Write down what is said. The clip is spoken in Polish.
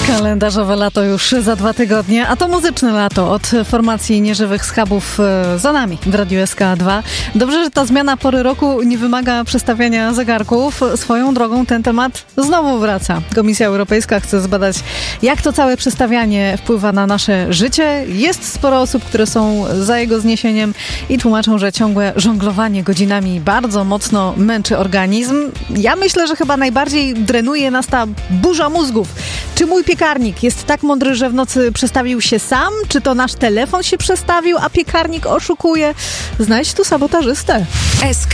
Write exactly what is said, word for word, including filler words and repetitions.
Kalendarzowe lato już za dwa tygodnie, a to muzyczne lato od formacji Nieżywych Schabów za nami w Radiu S K dwa. Dobrze, że ta zmiana pory roku nie wymaga przestawiania zegarków. Swoją drogą ten temat znowu wraca. Komisja Europejska chce zbadać, jak to całe przestawianie wpływa na nasze życie. Jest sporo osób, które są za jego zniesieniem i tłumaczą, że ciągłe żonglowanie godzinami bardzo mocno męczy organizm. Ja myślę, że chyba najbardziej drenuje nas ta burza mózgów. Czy mój piekarnik jest tak mądry, że w nocy przestawił się sam? Czy to nasz telefon się przestawił, a piekarnik oszukuje? Znajdź tu sabotażystę. S K